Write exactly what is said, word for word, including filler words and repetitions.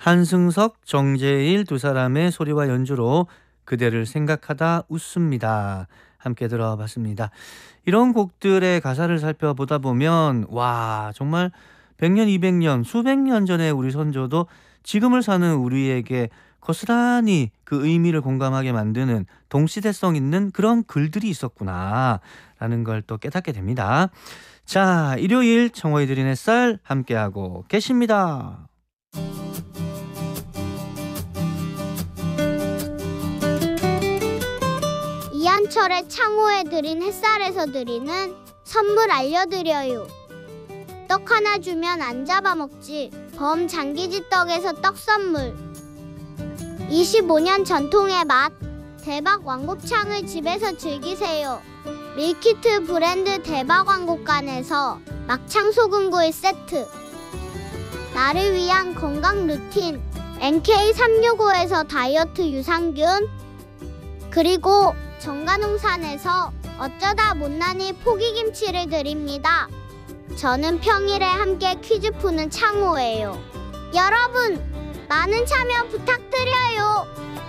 한승석, 정재일 두 사람의 소리와 연주로 그대를 생각하다 웃습니다. 함께 들어봤습니다. 이런 곡들의 가사를 살펴보다 보면 와 정말 백 년, 이백 년, 수백 년 전에 우리 선조도 지금을 사는 우리에게 고스란히 그 의미를 공감하게 만드는 동시대성 있는 그런 글들이 있었구나 라는 걸 또 깨닫게 됩니다. 자, 일요일 청호의 드린 햇살 함께하고 계십니다. 이한철의 창호에 드린 햇살에서 드리는 선물 알려드려요. 떡 하나 주면 안 잡아먹지. 범장기지 떡에서 떡 선물. 이십오 년 전통의 맛. 대박 왕곱창을 집에서 즐기세요. 밀키트 브랜드 대박 왕곱간에서 막창 소금구이 세트. 나를 위한 건강 루틴. 엔케이 삼육오에서 다이어트 유산균. 그리고 정관홍산에서 어쩌다 못난이 포기김치를 드립니다. 저는 평일에 함께 퀴즈 푸는 창호예요. 여러분, 많은 참여 부탁드려요.